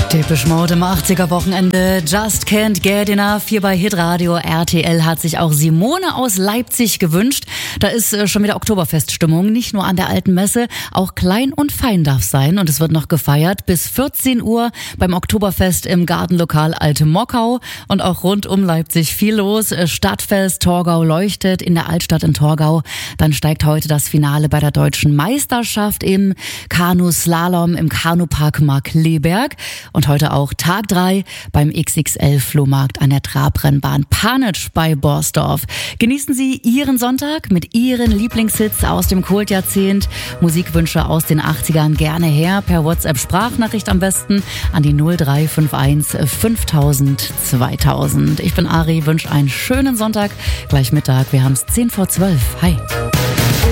Depeche Mode im 80er-Wochenende. Just Can't Get Enough. Hier bei Hitradio RTL hat sich auch Simone aus Leipzig gewünscht. Da ist schon wieder Oktoberfeststimmung. Nicht nur an der Alten Messe, auch klein und fein darf sein. Und es wird noch gefeiert bis 14 Uhr beim Oktoberfest im Gartenlokal Alte Mockau. Und auch rund um Leipzig viel los. Stadtfest Torgau leuchtet in der Altstadt in Torgau. Dann steigt heute das Finale bei der Deutschen Meisterschaft im Kanuslalom im Kanupark Markkleeberg. Und heute auch Tag 3 beim XXL-Flohmarkt an der Trabrennbahn Panitsch bei Borsdorf. Genießen Sie Ihren Sonntag mit Ihren Lieblingshits aus dem Kultjahrzehnt. Musikwünsche aus den 80ern gerne her. Per WhatsApp-Sprachnachricht am besten an die 0351 5000 2000. Ich bin Ari, wünsche einen schönen Sonntag. Gleich Mittag, wir haben es 10 vor 12. Hi.